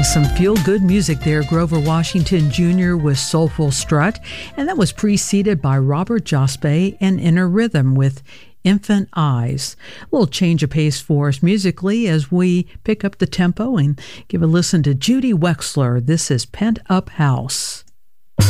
Some feel-good music there. Grover Washington Jr. with Soulful Strut, and that was preceded by Robert Jospe and Inner Rhythm with Infant Eyes. A little change of pace for us musically as we pick up the tempo and give a listen to Judy Wexler. This is Pent Up House.